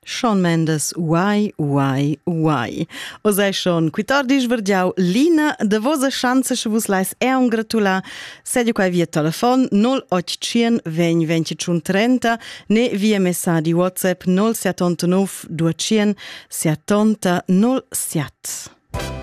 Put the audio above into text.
Shawn Mendes, Why. O sei schon 14 vergiau Lina, de vosa chance se vus lais un gratula, sedio quai via telefon 0800 20 25 30, ne via messaggi WhatsApp 079 200 70 07.